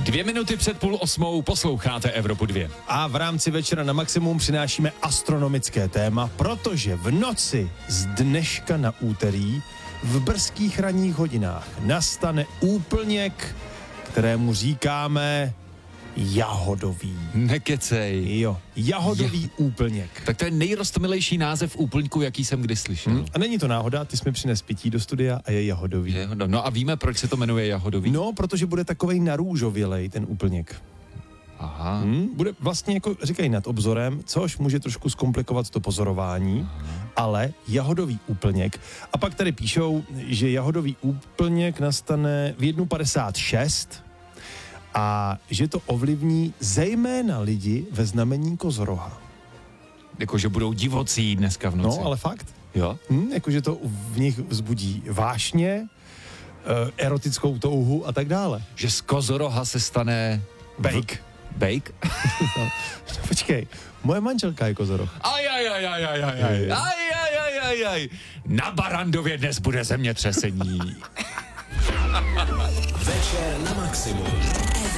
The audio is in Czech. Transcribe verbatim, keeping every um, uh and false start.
Dvě minuty před půl osmou posloucháte Evropu dva. A v rámci Večera na maximum přinášíme astronomické téma, protože v noci z dneška na úterý v brzkých ranních hodinách nastane úplněk, kterému říkáme jahodový. Nekecej. Jo, jahodový Ja. úplněk. Tak to je nejrostomilejší název úplňku, jaký jsem kdy slyšel. Hmm. A není to náhoda, ty jsi mi přines pití do studia a je jahodový. Je, no, no a víme, proč se to jmenuje jahodový? No, protože bude takovej narůžovělej ten úplněk. Aha. Hmm, bude vlastně jako, říkají, nad obzorem, což může trošku zkomplikovat to pozorování, Aha. ale jahodový úplněk. A pak tady píšou, že jahodový úplněk nastane v jedna padesát šest a že to ovlivní zejména lidi ve znamení Kozoroha. Jakože budou divocí dneska v noci. No, ale fakt. Jo? Hmm, jakože to v nich vzbudí vášně, erotickou touhu a tak dále. Že z kozoroha se stane... Bake. Bake? No, počkej, moje manželka je kozoroh. Aj, aj, aj, aj, aj, aj, aj, aj, aj, aj, aj, aj. Na Barandově dnes bude zemětřesení. Večer na maximum.